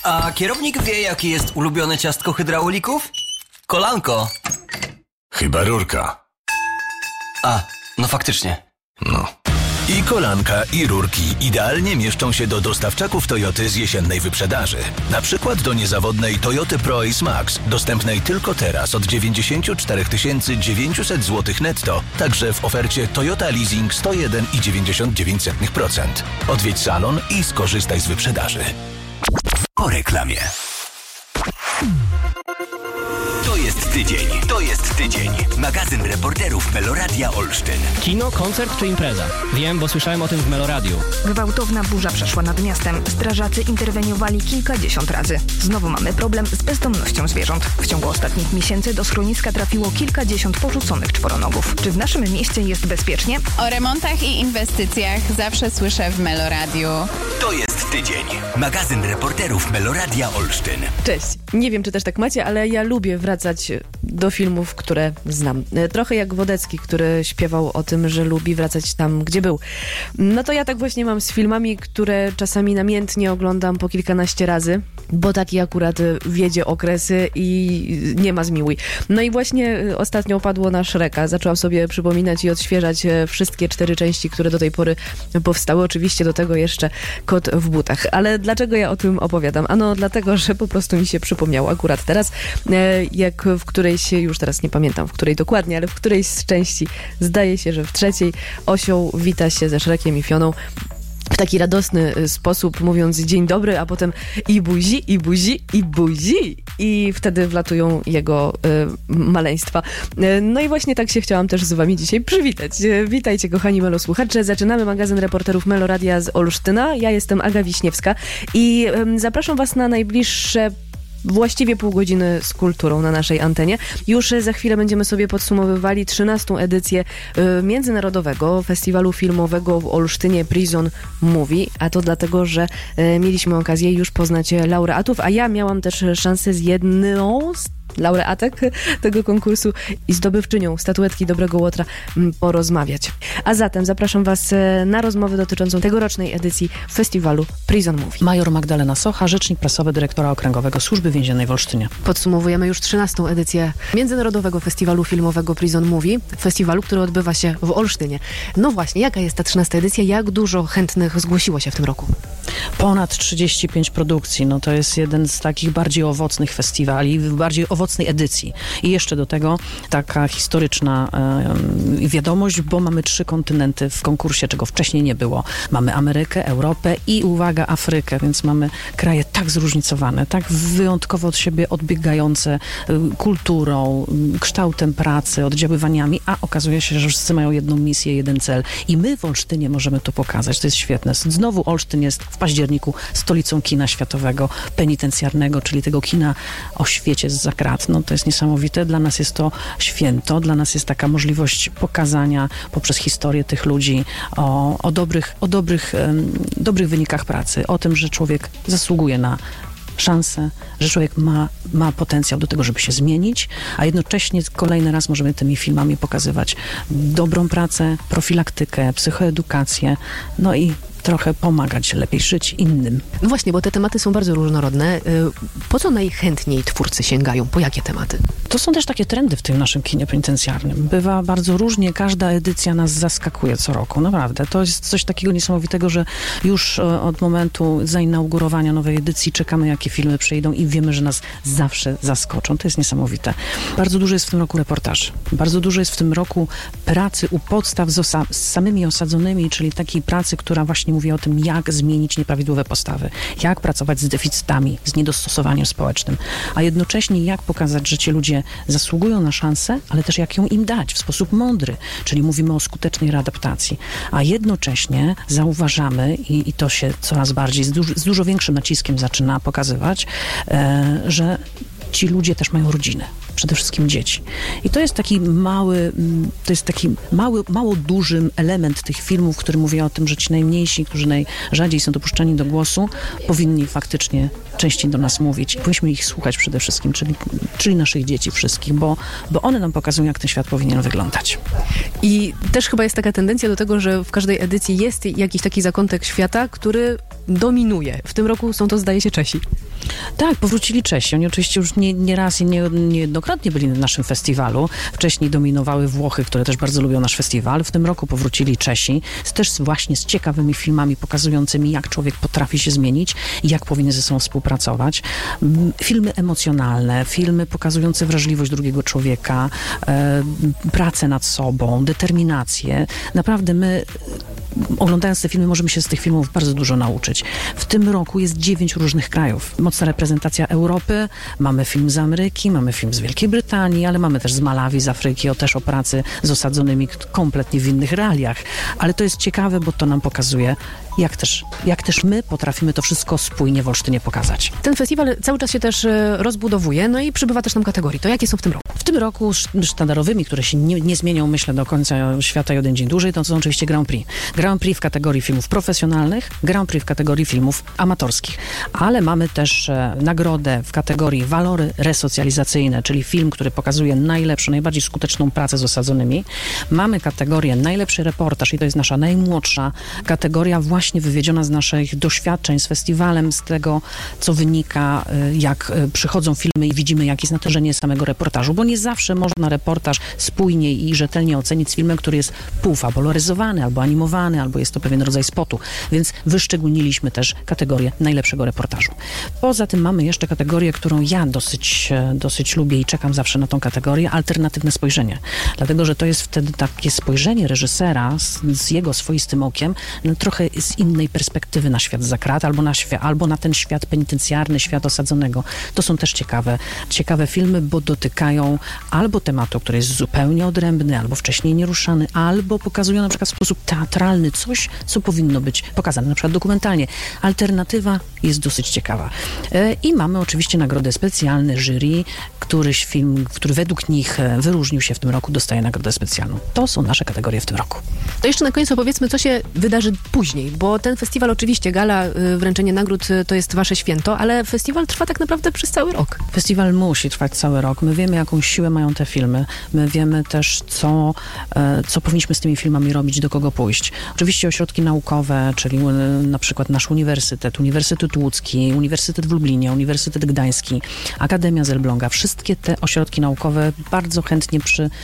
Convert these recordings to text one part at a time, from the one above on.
A kierownik wie, jakie jest ulubione ciastko hydraulików? Kolanko. Chyba rurka. A, no faktycznie. No. I kolanka, i rurki idealnie mieszczą się do dostawczaków Toyoty z jesiennej wyprzedaży. Na przykład do niezawodnej Toyoty Pro Ace Max, dostępnej tylko teraz od 94 900 zł netto, także w ofercie Toyota Leasing 101,99%. Odwiedź salon i skorzystaj z wyprzedaży. Po reklamie. To jest tydzień. Magazyn reporterów Meloradia Olsztyn. Kino, koncert czy impreza? Wiem, bo słyszałem o tym w Meloradiu. Gwałtowna burza przeszła nad miastem. Strażacy interweniowali kilkadziesiąt razy. Znowu mamy problem z bezdomnością zwierząt. W ciągu ostatnich miesięcy do schroniska trafiło kilkadziesiąt porzuconych czworonogów. Czy w naszym mieście jest bezpiecznie? O remontach i inwestycjach zawsze słyszę w Meloradiu. To jest tydzień. Magazyn reporterów Meloradia Olsztyn. Cześć. Nie wiem, czy też tak macie, ale ja lubię wracać do filmów, które znam. Trochę jak Wodecki, który śpiewał o tym, że lubi wracać tam, gdzie był. No to ja tak właśnie mam z filmami, które czasami namiętnie oglądam po kilkanaście razy, bo taki akurat wiedzie okresy i nie ma zmiłuj. No i właśnie ostatnio padło na Shreka. Zaczęłam sobie przypominać i odświeżać wszystkie 4 części, które do tej pory powstały. Oczywiście do tego jeszcze Kot w butach. Ale dlaczego ja o tym opowiadam? Ano dlatego, że po prostu mi się przypomniało akurat teraz, jak w którejś, już teraz nie pamiętam w której dokładnie, ale w którejś z części, zdaje się, że w 3, osioł wita się ze Shrekiem i Fioną w taki radosny sposób, mówiąc dzień dobry, a potem i buzi, i buzi, i buzi. I wtedy wlatują jego maleństwa. No i właśnie tak się chciałam też z wami dzisiaj przywitać. Witajcie, kochani Melo słuchacze. Zaczynamy magazyn reporterów Meloradia z Olsztyna. Ja jestem Aga Wiśniewska i zapraszam was na najbliższe właściwie pół godziny z kulturą na naszej antenie. Już za chwilę będziemy sobie podsumowywali 13. edycję Międzynarodowego Festiwalu Filmowego w Olsztynie Prison Movie, a to dlatego, że mieliśmy okazję już poznać laureatów, a ja miałam też szansę z jedną z laureatek tego konkursu i zdobywczynią statuetki Dobrego Łotra porozmawiać. A zatem zapraszam was na rozmowę dotyczącą tegorocznej edycji festiwalu Prison Movie. Major Magdalena Socha, rzecznik prasowy dyrektora okręgowego Służby Więziennej w Olsztynie. Podsumowujemy już 13. edycję Międzynarodowego Festiwalu Filmowego Prison Movie, festiwalu, który odbywa się w Olsztynie. No właśnie, jaka jest ta 13. edycja? Jak dużo chętnych zgłosiło się w tym roku? Ponad 35 produkcji. No to jest jeden z takich bardziej owocnych festiwali, bardziej owocnej edycji. I jeszcze do tego taka historyczna wiadomość, bo mamy 3 kontynenty w konkursie, czego wcześniej nie było. Mamy Amerykę, Europę i, uwaga, Afrykę, więc mamy kraje tak zróżnicowane, tak wyjątkowo od siebie odbiegające kulturą, kształtem pracy, oddziaływaniami, a okazuje się, że wszyscy mają jedną misję, jeden cel. I my w Olsztynie możemy to pokazać. To jest świetne. Znowu Olsztyn jest w październiku stolicą kina światowego, penitencjarnego, czyli tego kina o świecie zza krat. No to jest niesamowite. Dla nas jest to święto. Dla nas jest taka możliwość pokazania poprzez historię tych ludzi o dobrych wynikach pracy. O tym, że człowiek zasługuje na szansę, że człowiek ma potencjał do tego, żeby się zmienić, a jednocześnie kolejny raz możemy tymi filmami pokazywać dobrą pracę, profilaktykę, psychoedukację, no i trochę pomagać lepiej żyć innym. No właśnie, bo te tematy są bardzo różnorodne. Po co najchętniej twórcy sięgają? Po jakie tematy? To są też takie trendy w tym naszym kinie penitencjarnym. Bywa bardzo różnie, każda edycja nas zaskakuje co roku, naprawdę. To jest coś takiego niesamowitego, że już od momentu zainaugurowania nowej edycji czekamy, jakie filmy przyjdą i wiemy, że nas zawsze zaskoczą. To jest niesamowite. Bardzo dużo jest w tym roku reportaży. Bardzo dużo jest w tym roku pracy u podstaw z samymi osadzonymi, czyli takiej pracy, która właśnie mówi o tym, jak zmienić nieprawidłowe postawy, jak pracować z deficytami, z niedostosowaniem społecznym, a jednocześnie jak pokazać, że ci ludzie zasługują na szansę, ale też jak ją im dać w sposób mądry, czyli mówimy o skutecznej readaptacji. A jednocześnie zauważamy, i to się coraz bardziej z dużo większym naciskiem zaczyna pokazywać, że ci ludzie też mają rodzinę. Przede wszystkim dzieci. I to jest taki mało duży element tych filmów, który mówi o tym, że ci najmniejsi, którzy najrzadziej są dopuszczani do głosu, powinni faktycznie częściej do nas mówić. I powinniśmy ich słuchać przede wszystkim, czyli naszych dzieci wszystkich, bo one nam pokazują, jak ten świat powinien wyglądać. I też chyba jest taka tendencja do tego, że w każdej edycji jest jakiś taki zakątek świata, który dominuje. W tym roku są to, zdaje się, Czesi. Tak, powrócili Czesi. Oni oczywiście już nie raz i niejednokrotnie byli na naszym festiwalu. Wcześniej dominowały Włochy, które też bardzo lubią nasz festiwal. W tym roku powrócili Czesi, też właśnie z ciekawymi filmami pokazującymi, jak człowiek potrafi się zmienić i jak powinien ze sobą współpracować. Filmy emocjonalne, filmy pokazujące wrażliwość drugiego człowieka, pracę nad sobą, determinację. Naprawdę my, oglądając te filmy, możemy się z tych filmów bardzo dużo nauczyć. W tym roku jest 9 różnych krajów. Mocna reprezentacja Europy, mamy film z Ameryki, mamy film z Wielkiej Brytanii, ale mamy też z Malawi, z Afryki, też o pracy z osadzonymi kompletnie w innych realiach. Ale to jest ciekawe, bo to nam pokazuje, jak też my potrafimy to wszystko spójnie w Olsztynie pokazać. Ten festiwal cały czas się też rozbudowuje, no i przybywa też nam kategorii. To jakie są w tym roku? W tym roku sztandarowymi, które się nie zmienią, myślę, do końca świata i jeden dzień dłużej, to są oczywiście Grand Prix. Grand Prix w kategorii filmów profesjonalnych, Grand Prix w kategorii filmów amatorskich. Ale mamy też nagrodę w kategorii walory resocjalizacyjne, czyli film, który pokazuje najlepszą, najbardziej skuteczną pracę z osadzonymi. Mamy kategorię najlepszy reportaż i to jest nasza najmłodsza kategoria, właśnie wywiedziona z naszych doświadczeń z festiwalem, z tego, co wynika, jak przychodzą filmy i widzimy, jakie jest natężenie samego reportażu, bo nie zawsze można reportaż spójnie i rzetelnie ocenić z filmem, który jest półfabularyzowany, albo animowany, albo jest to pewien rodzaj spotu, więc wyszczególniliśmy też kategorię najlepszego reportażu. Poza tym mamy jeszcze kategorię, którą ja dosyć lubię i czekam zawsze na tą kategorię, alternatywne spojrzenie. Dlatego, że to jest wtedy takie spojrzenie reżysera z jego swoistym okiem, no, trochę z innej perspektywy na świat za krat, albo na ten świat penitencjarny, świat osadzonego. To są też ciekawe filmy, bo dotykają albo tematu, który jest zupełnie odrębny, albo wcześniej nieruszany, albo pokazują na przykład w sposób teatralny coś, co powinno być pokazane, na przykład dokumentalnie. Alternatywa jest dosyć ciekawa. I mamy oczywiście nagrodę specjalne, jury, któryś film, który według nich wyróżnił się w tym roku, dostaje nagrodę specjalną. To są nasze kategorie w tym roku. To jeszcze na koniec opowiedzmy, co się wydarzy później, bo ten festiwal oczywiście, gala, wręczenie nagród to jest wasze święto, ale festiwal trwa tak naprawdę przez cały rok. Festiwal musi trwać cały rok. My wiemy, jaką siłę mają te filmy. My wiemy też, co powinniśmy z tymi filmami robić, do kogo pójść. Oczywiście ośrodki naukowe, czyli na przykład nasz Uniwersytet Łódzki, Uniwersytet w Lublinie, Uniwersytet Gdański, Akademia z Elbląga, wszystkie te ośrodki naukowe bardzo chętnie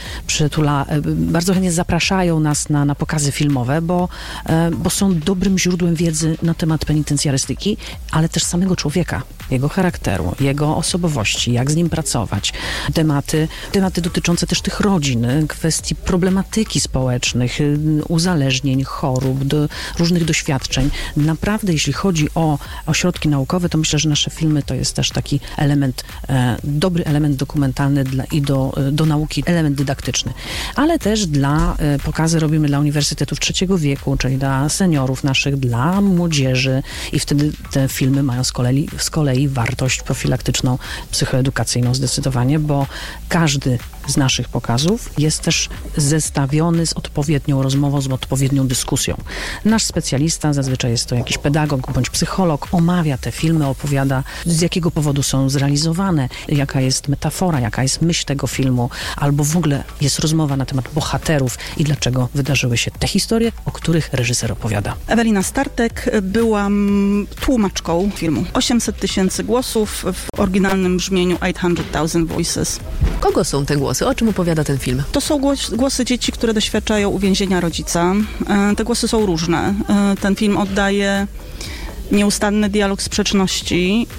bardzo chętnie zapraszają nas na pokazy filmowe, bo są dobrym źródłem wiedzy na temat penitencjarystyki, ale też samego człowieka, jego charakteru, jego osobowości, jak z nim pracować. Tematy dotyczące też tych rodzin, kwestii problematyki społecznych, uzależnień, chorób, różnych doświadczeń. Naprawdę, jeśli chodzi o ośrodki naukowe, to myślę, że nasze filmy to jest też taki element, dobry element dokumentalny do nauki, element dydaktyczny. Ale też pokazy robimy dla uniwersytetów trzeciego wieku, czyli dla seniorów naszych, dla młodzieży i wtedy te filmy mają z kolei wartość profilaktyczną, psychoedukacyjną zdecydowanie, bo każdy z naszych pokazów jest też zestawiony z odpowiednią rozmową, z odpowiednią dyskusją. Nasz specjalista, zazwyczaj jest to jakiś pedagog bądź psycholog, omawia te filmy, opowiada, z jakiego powodu są zrealizowane, jaka jest metafora, jaka jest myśl tego filmu, albo w ogóle jest rozmowa na temat bohaterów i dlaczego wydarzyły się te historie, o których reżyser opowiada. Ewelina Startek, byłam tłumaczką filmu. 800 000 głosów w oryginalnym brzmieniu 800,000 Voices. Kogo są te głosy? O czym opowiada ten film? To są głosy dzieci, które doświadczają uwięzienia rodzica. Te głosy są różne. Ten film oddaje nieustanny dialog sprzeczności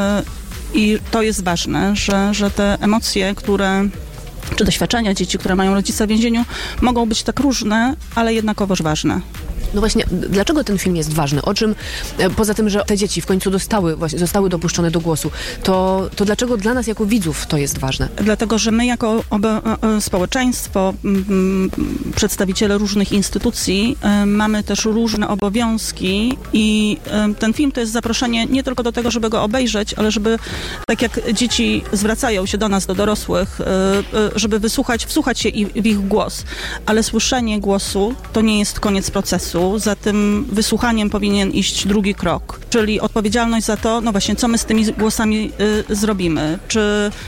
i to jest ważne, że te emocje, czy doświadczenia dzieci, które mają rodzica w więzieniu, mogą być tak różne, ale jednakowoż ważne. No właśnie, dlaczego ten film jest ważny? O czym, poza tym, że te dzieci w końcu zostały dopuszczone do głosu, to dlaczego dla nas jako widzów to jest ważne? Dlatego, że my jako społeczeństwo, przedstawiciele różnych instytucji, mamy też różne obowiązki i ten film to jest zaproszenie nie tylko do tego, żeby go obejrzeć, ale żeby, tak jak dzieci zwracają się do nas, do dorosłych, żeby wsłuchać się w ich głos. Ale słyszenie głosu to nie jest koniec procesu. Za tym wysłuchaniem powinien iść drugi krok, czyli odpowiedzialność za to, no właśnie, co my z tymi głosami zrobimy. Czy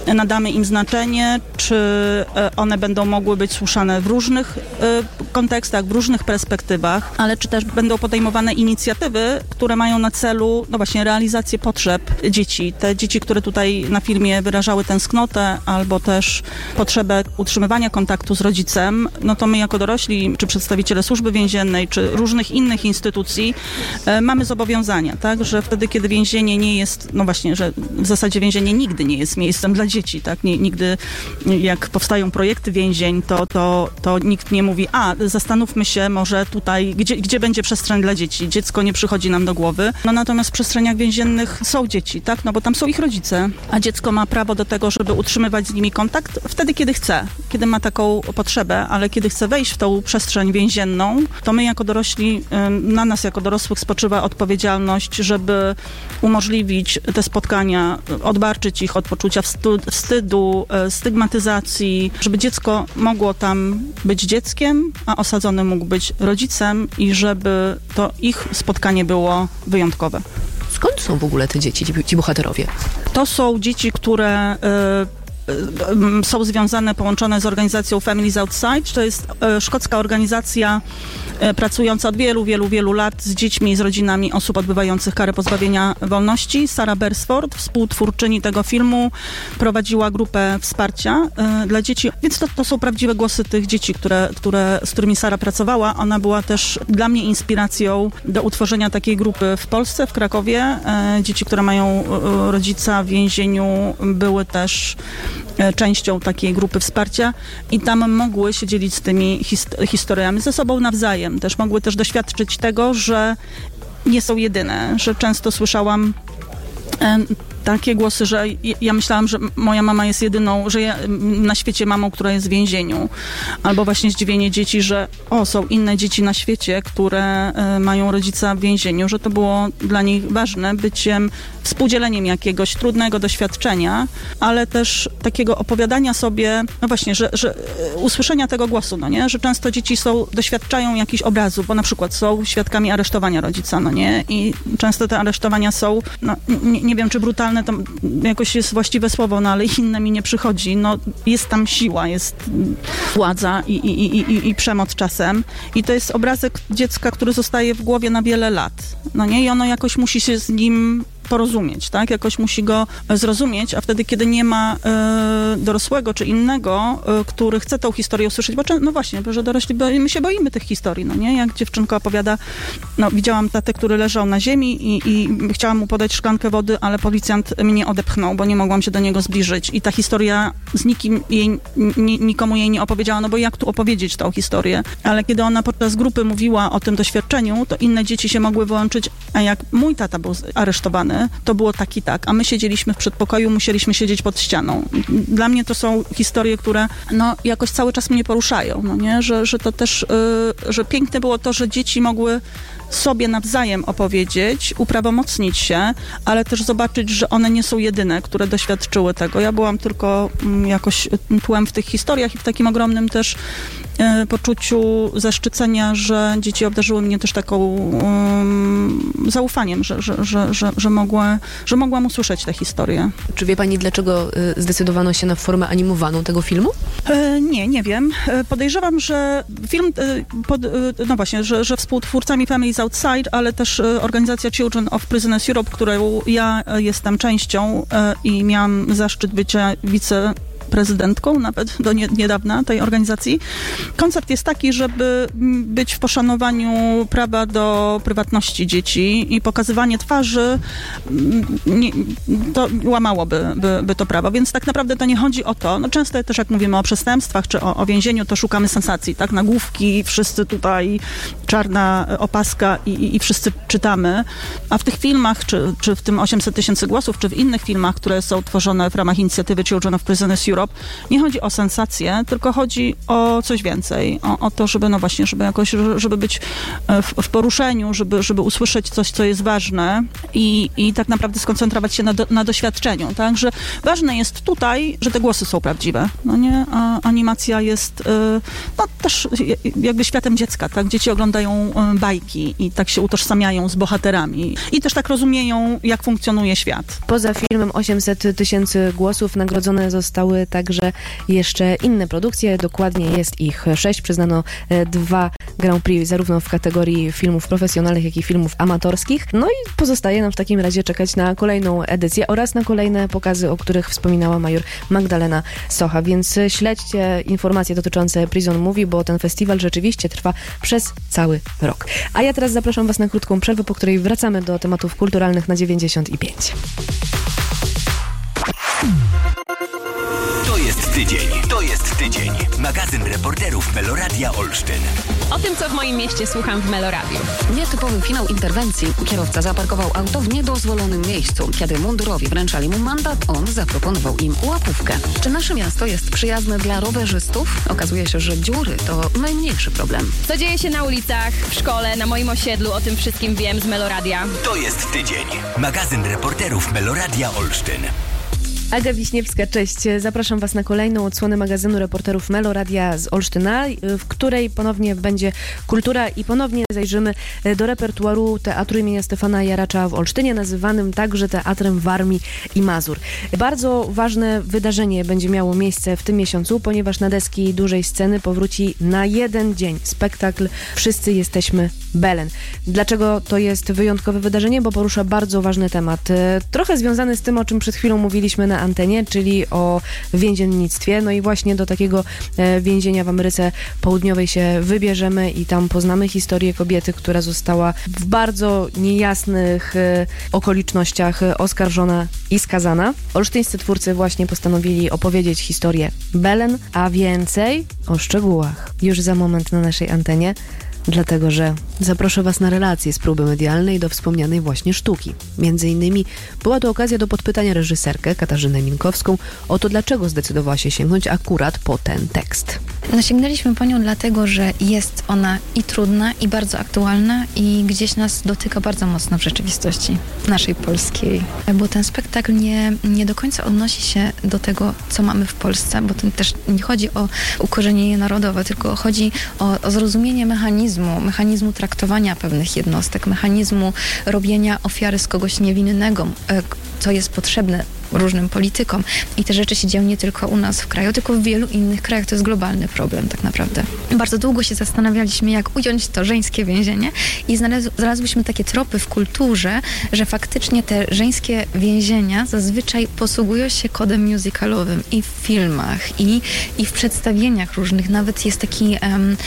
nadamy im znaczenie, czy one będą mogły być słuszane w różnych kontekstach, w różnych perspektywach, ale czy też będą podejmowane inicjatywy, które mają na celu, no właśnie, realizację potrzeb dzieci. Te dzieci, które tutaj na filmie wyrażały tęsknotę albo też potrzebę utrzymywania kontaktu z rodzicem, no to my jako dorośli, czy przedstawiciele Służby Więziennej, czy różnych innych instytucji mamy zobowiązania, tak, że wtedy, kiedy więzienie nie jest, no właśnie, że w zasadzie więzienie nigdy nie jest miejscem dla dzieci, tak, nigdy jak powstają projekty więzień, to nikt nie mówi, zastanówmy się może tutaj, gdzie będzie przestrzeń dla dzieci. Dziecko nie przychodzi nam do głowy. No natomiast w przestrzeniach więziennych są dzieci, tak, no bo tam są ich rodzice, a dziecko ma prawo do tego, żeby utrzymywać z nimi kontakt wtedy, kiedy chce, kiedy ma taką potrzebę, ale kiedy chce wejść w tą przestrzeń więzienną, to my jako dorośli, na nas jako dorosłych spoczywa odpowiedzialność, żeby umożliwić te spotkania, odbarczyć ich od poczucia wstydu, stygmatyzacji, żeby dziecko mogło tam być dzieckiem, a osadzony mógł być rodzicem i żeby to ich spotkanie było wyjątkowe. Skąd są w ogóle te dzieci, ci bohaterowie? To są dzieci, które są związane, połączone z organizacją Families Outside. To jest szkocka organizacja pracująca od wielu lat z dziećmi i z rodzinami osób odbywających karę pozbawienia wolności. Sarah Beresford, współtwórczyni tego filmu, prowadziła grupę wsparcia dla dzieci, więc to są prawdziwe głosy tych dzieci, z którymi Sarah pracowała. Ona była też dla mnie inspiracją do utworzenia takiej grupy w Polsce, w Krakowie. Dzieci, które mają rodzica w więzieniu, były też częścią takiej grupy wsparcia i tam mogły się dzielić z tymi historiami ze sobą nawzajem. Też mogły też doświadczyć tego, że nie są jedyne, że często słyszałam takie głosy, że ja myślałam, że moja mama jest jedyną, że ja na świecie mamą, która jest w więzieniu. Albo właśnie zdziwienie dzieci, że są inne dzieci na świecie, które mają rodzica w więzieniu, że to było dla nich ważne, współdzieleniem jakiegoś trudnego doświadczenia, ale też takiego opowiadania sobie, no właśnie, że usłyszenia tego głosu, no nie? Że często dzieci doświadczają jakichś obrazów, bo na przykład są świadkami aresztowania rodzica, no nie? I często te aresztowania są, no nie wiem, czy brutalne, to jakoś jest właściwe słowo, no ale inne mi nie przychodzi. No jest tam siła, jest władza i przemoc czasem. I to jest obrazek dziecka, który zostaje w głowie na wiele lat. No nie? I ono jakoś musi się z nim porozumieć, tak? Jakoś musi go zrozumieć, a wtedy, kiedy nie ma dorosłego czy innego, który chce tą historię usłyszeć, bo no właśnie, że dorośli my się boimy tych historii, no nie? Jak dziewczynka opowiada, no widziałam tatę, który leżał na ziemi i chciałam mu podać szklankę wody, ale policjant mnie odepchnął, bo nie mogłam się do niego zbliżyć i ta historia z nikim nikomu jej nie opowiedziała, no bo jak tu opowiedzieć tą historię? Ale kiedy ona podczas grupy mówiła o tym doświadczeniu, to inne dzieci się mogły wyłączyć, a jak mój tata był aresztowany, to było tak i tak, a my siedzieliśmy w przedpokoju, musieliśmy siedzieć pod ścianą. Dla mnie to są historie, które no jakoś cały czas mnie poruszają, no nie? Że to też, że piękne było to, że dzieci mogły sobie nawzajem opowiedzieć, uprawomocnić się, ale też zobaczyć, że one nie są jedyne, które doświadczyły tego. Ja byłam tylko jakoś tłem w tych historiach i w takim ogromnym też poczuciu zaszczycenia, że dzieci obdarzyły mnie też taką zaufaniem, że mogłam usłyszeć tę historię. Czy wie pani, dlaczego zdecydowano się na formę animowaną tego filmu? Nie wiem. Podejrzewam, że film, no właśnie, że współtwórcami Families Outside, ale też organizacja Children of Prisoners Europe, którą ja jestem częścią i miałam zaszczyt bycia wiceprezydentką nawet do niedawna tej organizacji. Koncept jest taki, żeby być w poszanowaniu prawa do prywatności dzieci i pokazywanie twarzy to łamałoby to prawo, więc tak naprawdę to nie chodzi o to. No często też jak mówimy o przestępstwach czy o więzieniu, to szukamy sensacji, tak? Nagłówki, wszyscy tutaj czarna opaska i wszyscy czytamy, a w tych filmach, czy w tym 800 000 głosów, czy w innych filmach, które są tworzone w ramach inicjatywy Children of Prisoners Europe, Europe, nie chodzi o sensację, tylko chodzi o coś więcej. O to, żeby no właśnie, żeby jakoś, żeby być w poruszeniu, żeby usłyszeć coś, co jest ważne i tak naprawdę skoncentrować się na doświadczeniu. Także ważne jest tutaj, że te głosy są prawdziwe. No nie? A animacja jest no też jakby światem dziecka, tak? Dzieci oglądają bajki i tak się utożsamiają z bohaterami i też tak rozumieją, jak funkcjonuje świat. Poza filmem 800 000 głosów nagrodzone zostały także jeszcze inne produkcje. Dokładnie jest ich 6. Przyznano 2 Grand Prix zarówno w kategorii filmów profesjonalnych, jak i filmów amatorskich. No i pozostaje nam w takim razie czekać na kolejną edycję oraz na kolejne pokazy, o których wspominała major Magdalena Socha. Więc śledźcie informacje dotyczące Prison Movie, bo ten festiwal rzeczywiście trwa przez cały rok. A ja teraz zapraszam Was na krótką przerwę, po której wracamy do tematów kulturalnych na 95. To jest tydzień. Magazyn reporterów Meloradia Olsztyn. O tym, co w moim mieście słucham w Meloradiu. Nietypowy finał interwencji. Kierowca zaparkował auto w niedozwolonym miejscu. Kiedy mundurowi wręczali mu mandat, on zaproponował im łapówkę. Czy nasze miasto jest przyjazne dla rowerzystów? Okazuje się, że dziury to najmniejszy problem. Co dzieje się na ulicach, w szkole, na moim osiedlu, o tym wszystkim wiem z Meloradia. To jest tydzień. Magazyn reporterów Meloradia Olsztyn. Aga Wiśniewska, cześć. Zapraszam Was na kolejną odsłonę magazynu reporterów Meloradia z Olsztyna, w której ponownie będzie kultura i ponownie zajrzymy do repertuaru Teatru imienia Stefana Jaracza w Olsztynie, nazywanym także Teatrem Warmii i Mazur. Bardzo ważne wydarzenie będzie miało miejsce w tym miesiącu, ponieważ na deski dużej sceny powróci na jeden dzień spektakl Wszyscy jesteśmy Belen. Dlaczego to jest wyjątkowe wydarzenie? Bo porusza bardzo ważny temat, trochę związany z tym, o czym przed chwilą mówiliśmy na antenie, czyli o więziennictwie. No i właśnie do takiego więzienia w Ameryce Południowej się wybierzemy i tam poznamy historię kobiety, która została w bardzo niejasnych okolicznościach oskarżona i skazana. Olsztyńscy twórcy właśnie postanowili opowiedzieć historię Belen, a więcej o szczegółach już za moment na naszej antenie. Dlatego, że zaproszę Was na relację z próby medialnej do wspomnianej właśnie sztuki. Między innymi była to okazja do podpytania reżyserkę Katarzynę Minkowską o to, dlaczego zdecydowała się sięgnąć akurat po ten tekst. No, sięgnęliśmy po nią dlatego, że jest ona i trudna, i bardzo aktualna i gdzieś nas dotyka bardzo mocno w rzeczywistości naszej polskiej. Bo ten spektakl nie do końca odnosi się do tego, co mamy w Polsce, bo to też nie chodzi o ukorzenienie narodowe, tylko chodzi o zrozumienie mechanizmu traktowania pewnych jednostek, mechanizmu robienia ofiary z kogoś niewinnego, co jest potrzebne różnym politykom. I te rzeczy się dzieją nie tylko u nas w kraju, tylko w wielu innych krajach. To jest globalny problem tak naprawdę. Bardzo długo się zastanawialiśmy, jak ująć to żeńskie więzienie i znalazłyśmy takie tropy w kulturze, że faktycznie te żeńskie więzienia zazwyczaj posługują się kodem musicalowym i w filmach, i w przedstawieniach różnych. Nawet jest taki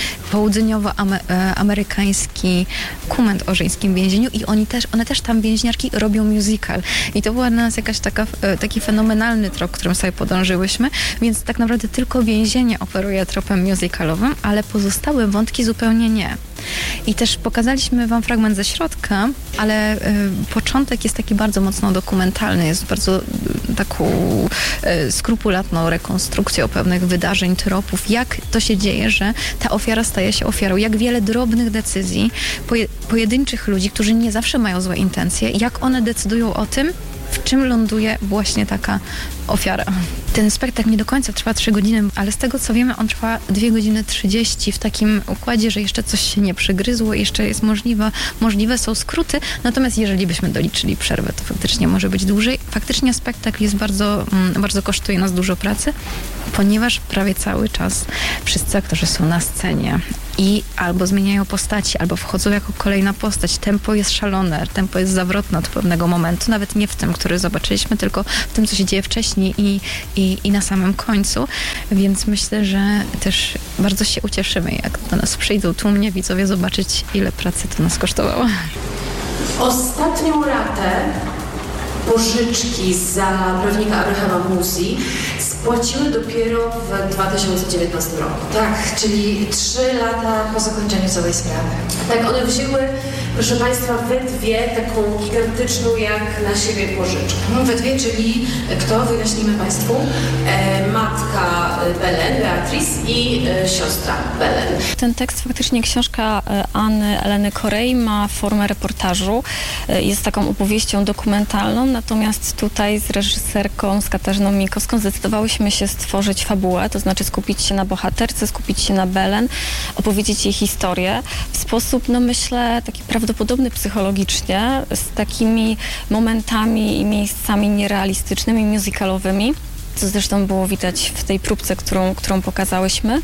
południowoamerykański dokument o żeńskim więzieniu i one też tam więźniarki robią musical. I to była dla nas jakaś taki fenomenalny trop, którym sobie podążyłyśmy, więc tak naprawdę tylko więzienie operuje tropem musicalowym, ale pozostałe wątki zupełnie nie. I też pokazaliśmy Wam fragment ze środka, ale początek jest taki bardzo mocno dokumentalny, jest bardzo taką skrupulatną rekonstrukcją pewnych wydarzeń, tropów, jak to się dzieje, że ta ofiara staje się ofiarą, jak wiele drobnych decyzji pojedynczych ludzi, którzy nie zawsze mają złe intencje, jak one decydują o tym, w czym ląduje właśnie taka ofiara. Ten spektakl nie do końca trwa 3 godziny, ale z tego co wiemy, on trwa 2 godziny 30 w takim układzie, że jeszcze coś się nie przygryzło, jeszcze jest możliwe są skróty, natomiast jeżeli byśmy doliczyli przerwę, to faktycznie może być dłużej. Faktycznie spektakl jest bardzo kosztuje nas dużo pracy, ponieważ prawie cały czas wszyscy aktorzy są na scenie i albo zmieniają postaci, albo wchodzą jako kolejna postać. Tempo jest szalone, tempo jest zawrotne od pewnego momentu, nawet nie w tym, który zobaczyliśmy, tylko w tym, co się dzieje wcześniej i na samym końcu. Więc myślę, że też bardzo się ucieszymy, jak do nas przyjdą tłumnie widzowie zobaczyć, ile pracy to nas kosztowało. Ostatnią ratę pożyczki za prawnika Abrahama Musi spłaciły dopiero w 2019 roku. Tak, czyli 3 lata po zakończeniu całej sprawy. Tak, one wzięły proszę Państwa, we dwie taką gigantyczną jak na siebie pożyczkę. We dwie, czyli kto? Wyjaśnimy Państwu. Matka Belen, Beatrice i siostra Belen. Ten tekst, faktycznie książka Anny Eleny Korei ma formę reportażu. Jest taką opowieścią dokumentalną, natomiast tutaj z reżyserką, z Katarzyną Minkowską zdecydowałyśmy się stworzyć fabułę, to znaczy skupić się na bohaterce, skupić się na Belen, opowiedzieć jej historię w sposób, no myślę, taki prawdopodobny psychologicznie, z takimi momentami i miejscami nierealistycznymi, musicalowymi, co zresztą było widać w tej próbce, którą pokazałyśmy.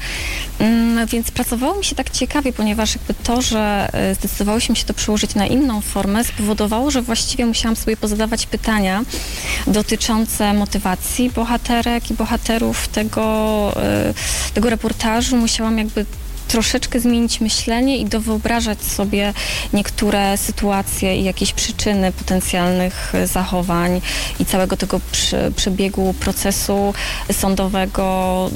Więc pracowało mi się tak ciekawie, ponieważ jakby to, że zdecydowałyśmy się to przełożyć na inną formę, spowodowało, że właściwie musiałam sobie pozadawać pytania dotyczące motywacji bohaterek i bohaterów tego reportażu. Musiałam jakby troszeczkę zmienić myślenie i dowyobrażać sobie niektóre sytuacje i jakieś przyczyny potencjalnych zachowań i całego tego przebiegu procesu sądowego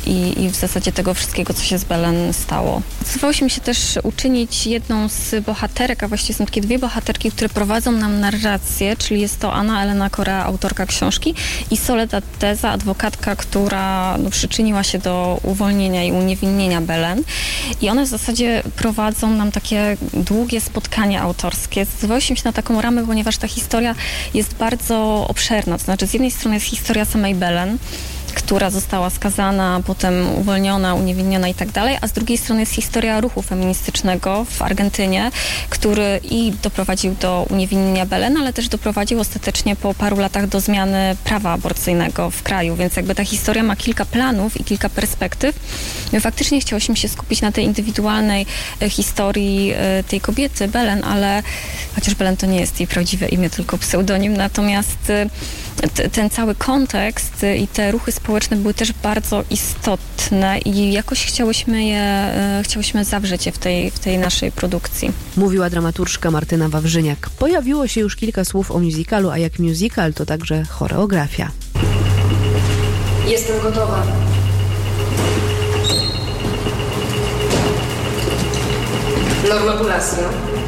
i w zasadzie tego wszystkiego, co się z Belen stało. Zdecydowałyśmy się też uczynić jedną z bohaterek, a właściwie są takie dwie bohaterki, które prowadzą nam narrację, czyli jest to Anna Elena Korea, autorka książki, i Soledad Deza, adwokatka, która przyczyniła się do uwolnienia i uniewinnienia Belen. I one w zasadzie prowadzą nam takie długie spotkania autorskie. Zdecydowałyśmy się na taką ramę, ponieważ ta historia jest bardzo obszerna. To znaczy z jednej strony jest historia samej Belen, która została skazana, potem uwolniona, uniewinniona i tak dalej, a z drugiej strony jest historia ruchu feministycznego w Argentynie, który i doprowadził do uniewinnienia Belen, ale też doprowadził ostatecznie po paru latach do zmiany prawa aborcyjnego w kraju, więc jakby ta historia ma kilka planów i kilka perspektyw. My faktycznie chciałyśmy się skupić na tej indywidualnej historii tej kobiety, Belen, ale chociaż Belen to nie jest jej prawdziwe imię, tylko pseudonim, natomiast ten cały kontekst i te ruchy społeczne były też bardzo istotne i jakoś chciałyśmy zawrzeć je w tej naszej produkcji. Mówiła dramaturżka Martyna Wawrzyniak. Pojawiło się już kilka słów o musicalu, a jak musical to także choreografia. Jestem gotowa. Norma Pulacio.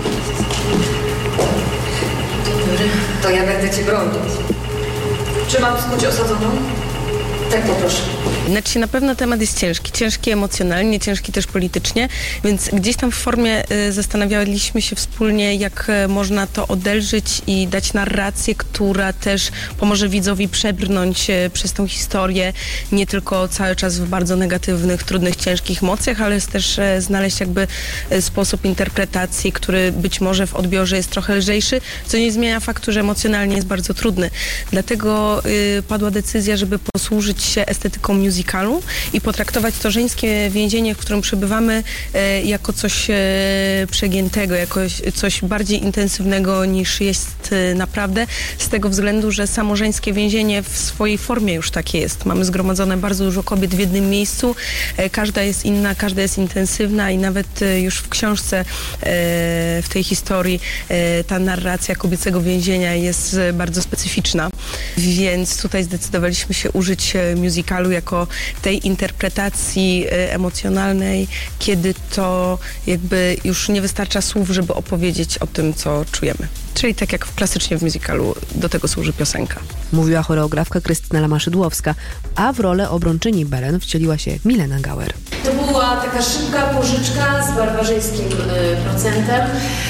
To ja będę Cię bronić. Czy mam skuć osadzoną? Tak, poproszę. Znaczy na pewno temat jest ciężki emocjonalnie, ciężki też politycznie, więc gdzieś tam w formie zastanawialiśmy się wspólnie, jak można to odelżyć i dać narrację, która też pomoże widzowi przebrnąć przez tą historię, nie tylko cały czas w bardzo negatywnych, trudnych, ciężkich emocjach, ale też znaleźć jakby sposób interpretacji, który być może w odbiorze jest trochę lżejszy, co nie zmienia faktu, że emocjonalnie jest bardzo trudny. Dlatego padła decyzja, żeby posłużyć się estetyką musicalu i potraktować to żeńskie więzienie, w którym przebywamy, jako coś przegiętego, jako coś bardziej intensywnego niż jest naprawdę, z tego względu, że samo żeńskie więzienie w swojej formie już takie jest. Mamy zgromadzone bardzo dużo kobiet w jednym miejscu, każda jest inna, każda jest intensywna i nawet już w książce, w tej historii ta narracja kobiecego więzienia jest bardzo specyficzna, więc tutaj zdecydowaliśmy się użyć musicalu jako tej interpretacji emocjonalnej, kiedy to jakby już nie wystarcza słów, żeby opowiedzieć o tym, co czujemy. Czyli tak jak klasycznie w musicalu do tego służy piosenka. Mówiła choreografka Krystyna Lamaszydłowska, a w rolę obrończyni Belen wcieliła się Milena Gauer. To była taka szybka pożyczka z barbarzyńskim procentem.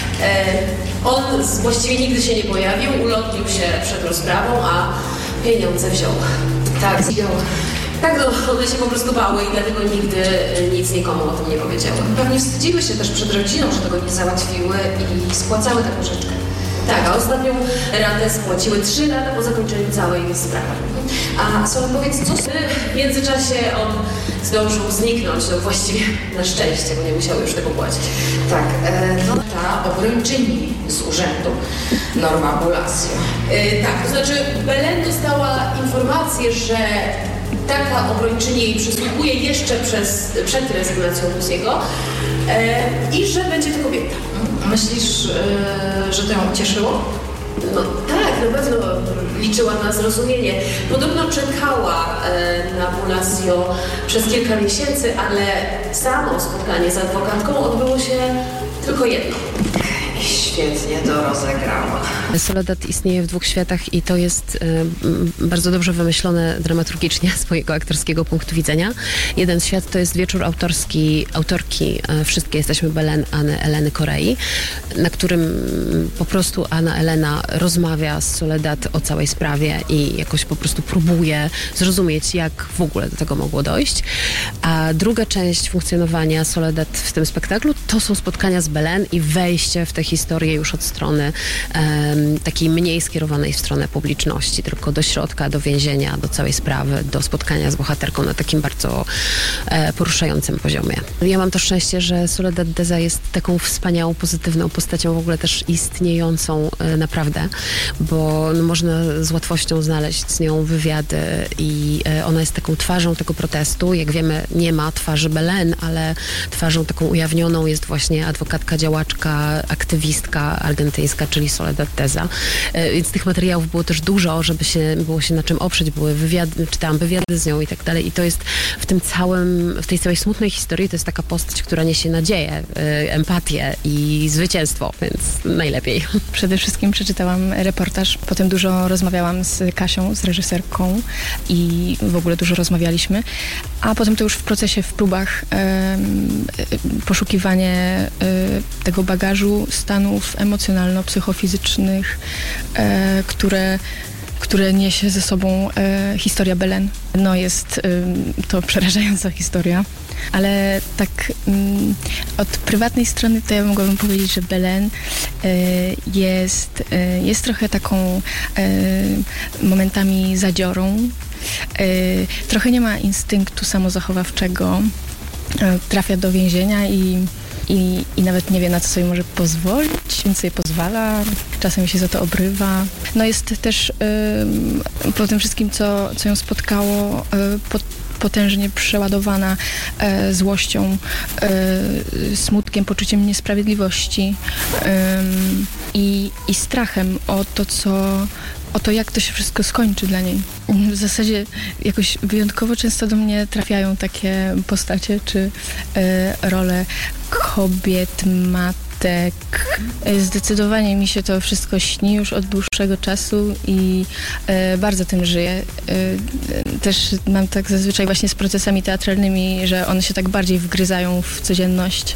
On właściwie nigdy się nie pojawił, ulotnił się przed rozprawą, a pieniądze wziął. Tak, wziął. Tak, no, one się po prostu bały i dlatego nigdy nic nikomu o tym nie powiedziały. Pewnie wstydziły się też przed rodziną, że tego nie załatwiły i spłacały tę pożyczkę. Tak, a ostatnią ratę spłaciły 3 lata po zakończeniu całej sprawy. A Sol, powiedz, co w międzyczasie on zdążył zniknąć, no właściwie na szczęście, bo nie musiał już tego płacić. Tak, no ta obrończyni z urzędu, Norma Pulacio. Tak, to znaczy Belen dostała informację, że taka obrończyni jej przysługuje jeszcze przed rezygnacją Lusiego i że będzie to kobieta. Myślisz, że to ją ucieszyło? No tak, na pewno liczyła na zrozumienie. Podobno czekała na Pulacio przez kilka miesięcy, ale samo spotkanie z adwokatką odbyło się tylko jedno. świetnie to rozegrała. Soledad istnieje w dwóch światach i to jest bardzo dobrze wymyślone dramaturgicznie z mojego aktorskiego punktu widzenia. Jeden świat to jest wieczór autorski autorki Wszystkie jesteśmy Belen, Anny Eleny Korei, na którym po prostu Anna Elena rozmawia z Soledad o całej sprawie i jakoś po prostu próbuje zrozumieć, jak w ogóle do tego mogło dojść. A druga część funkcjonowania Soledad w tym spektaklu to są spotkania z Belen i wejście w tę historię już od strony takiej mniej skierowanej w stronę publiczności, tylko do środka, do więzienia, do całej sprawy, do spotkania z bohaterką na takim bardzo poruszającym poziomie. Ja mam to szczęście, że Soledad Deza jest taką wspaniałą, pozytywną postacią, w ogóle też istniejącą naprawdę, bo można z łatwością znaleźć z nią wywiady i ona jest taką twarzą tego protestu. Jak wiemy, nie ma twarzy Belen, ale twarzą taką ujawnioną jest właśnie adwokatka, działaczka, aktywistka argentyńska, czyli Soledad Deza. Więc tych materiałów było też dużo, żeby było się na czym oprzeć. Były wywiady, czytałam wywiady z nią i tak dalej. I to jest w tej całej smutnej historii, to jest taka postać, która niesie nadzieję, empatię i zwycięstwo, więc najlepiej. Przede wszystkim przeczytałam reportaż, potem dużo rozmawiałam z Kasią, z reżyserką i w ogóle dużo rozmawialiśmy, a potem to już w procesie, w próbach poszukiwanie tego bagażu stanów emocjonalno-psychofizycznych, które niesie ze sobą historia Belen. No jest to przerażająca historia, ale tak od prywatnej strony to ja mogłabym powiedzieć, że Belen jest trochę taką momentami zadziorą. Trochę nie ma instynktu samozachowawczego, trafia do więzienia i nawet nie wie, na co sobie może pozwolić, więc sobie pozwala, czasem się za to obrywa. No jest też po tym wszystkim, co ją spotkało, potężnie przeładowana złością, smutkiem, poczuciem niesprawiedliwości i strachem o to, jak to się wszystko skończy dla niej. W zasadzie jakoś wyjątkowo często do mnie trafiają takie postacie czy role kobiet, matek. Zdecydowanie mi się to wszystko śni już od dłuższego czasu i bardzo tym żyję. Też mam tak zazwyczaj właśnie z procesami teatralnymi, że one się tak bardziej wgryzają w codzienność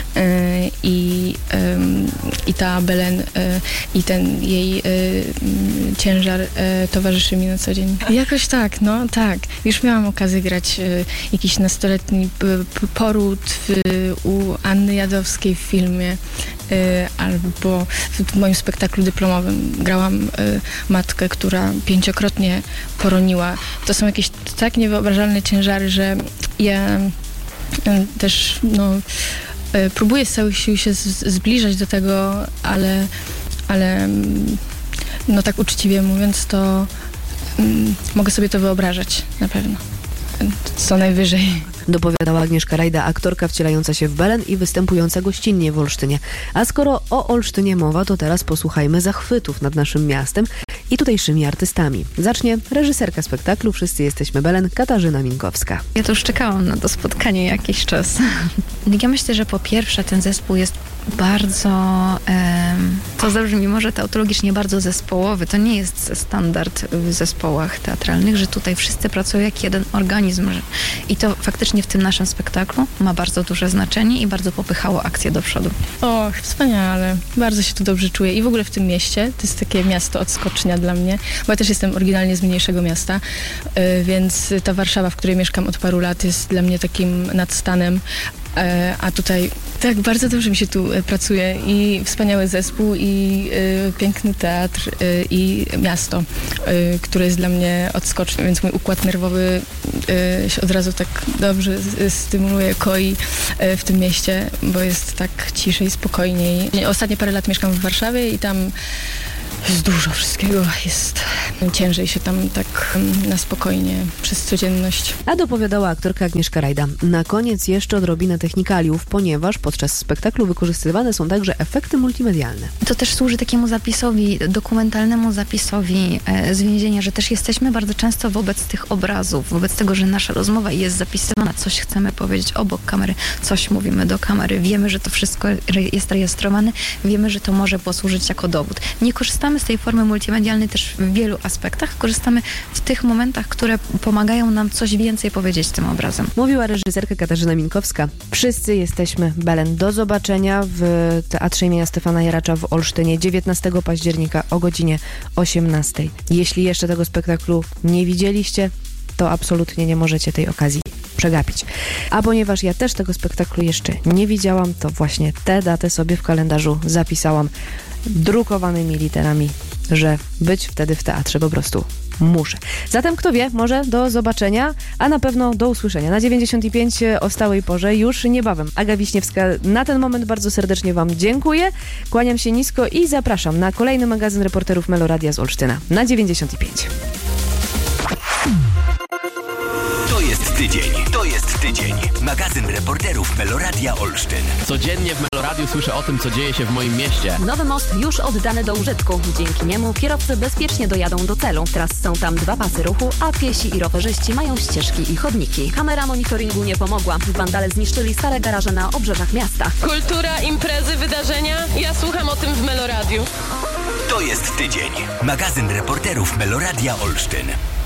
i ta Belen i ten jej ciężar towarzyszy mi na co dzień. Jakoś tak, no tak. Już miałam okazję grać jakiś nastoletni poród u Anny Jadowskiej w filmie albo w moim spektaklu dyplomowym grałam matkę, która 5-krotnie poroniła. To są jakieś tak niewyobrażalne ciężary, że ja też próbuję z całych sił się zbliżać do tego, ale no tak uczciwie mówiąc, to mogę sobie to wyobrażać na pewno. Co najwyżej. Dopowiadała Agnieszka Rajda, aktorka wcielająca się w Belen i występująca gościnnie w Olsztynie. A skoro o Olsztynie mowa, to teraz posłuchajmy zachwytów nad naszym miastem i tutejszymi artystami. Zacznie reżyserka spektaklu Wszyscy jesteśmy Belen, Katarzyna Minkowska. Ja to już czekałam na to spotkanie jakiś czas. Ja myślę, że po pierwsze ten zespół jest bardzo, to zabrzmi może teatrologicznie bardzo zespołowy. To nie jest standard w zespołach teatralnych, że tutaj wszyscy pracują jak jeden organizm. I to faktycznie w tym naszym spektaklu ma bardzo duże znaczenie i bardzo popychało akcję do przodu. Och, wspaniale. Bardzo się tu dobrze czuję. I w ogóle w tym mieście. To jest takie miasto odskocznia dla mnie, bo ja też jestem oryginalnie z mniejszego miasta, więc ta Warszawa, w której mieszkam od paru lat, jest dla mnie takim nadstanem. A tutaj tak bardzo dobrze mi się tu pracuje i wspaniały zespół i piękny teatr i miasto, które jest dla mnie odskoczne, więc mój układ nerwowy się od razu tak dobrze stymuluje, koi w tym mieście, bo jest tak ciszej, spokojniej. Ostatnie parę lat mieszkam w Warszawie i tam Jest dużo wszystkiego, jest ciężej się tam tak na spokojnie przez codzienność. A dopowiadała aktorka Agnieszka Rajda. Na koniec jeszcze odrobinę technikaliów, ponieważ podczas spektaklu wykorzystywane są także efekty multimedialne. To też służy takiemu zapisowi, dokumentalnemu zapisowi z więzienia, że też jesteśmy bardzo często wobec tych obrazów, wobec tego, że nasza rozmowa jest zapisywana, coś chcemy powiedzieć obok kamery, coś mówimy do kamery, wiemy, że to wszystko jest rejestrowane, wiemy, że to może posłużyć jako dowód. Nie korzystamy z tej formy multimedialnej też w wielu aspektach, korzystamy w tych momentach, które pomagają nam coś więcej powiedzieć tym obrazem. Mówiła reżyserka Katarzyna Minkowska. Wszyscy jesteśmy Belen. Do zobaczenia w Teatrze imienia Stefana Jaracza w Olsztynie 19 października o godzinie 18. Jeśli jeszcze tego spektaklu nie widzieliście, to absolutnie nie możecie tej okazji przegapić. A ponieważ ja też tego spektaklu jeszcze nie widziałam, to właśnie tę datę sobie w kalendarzu zapisałam drukowanymi literami, że być wtedy w teatrze po prostu muszę. Zatem kto wie, może do zobaczenia, a na pewno do usłyszenia. Na 95 o stałej porze już niebawem. Aga Wiśniewska, na ten moment bardzo serdecznie Wam dziękuję, kłaniam się nisko i zapraszam na kolejny magazyn reporterów Meloradia z Olsztyna na 95. To jest tydzień. Magazyn reporterów Meloradia Olsztyn. Codziennie w Meloradiu słyszę o tym, co dzieje się w moim mieście. Nowy most już oddany do użytku. Dzięki niemu kierowcy bezpiecznie dojadą do celu. Teraz są tam 2 pasy ruchu, a piesi i rowerzyści mają ścieżki i chodniki. Kamera monitoringu nie pomogła. Wandale zniszczyli stare garaże na obrzeżach miasta. Kultura, imprezy, wydarzenia. Ja słucham o tym w Meloradiu. To jest tydzień. Magazyn reporterów Meloradia Olsztyn.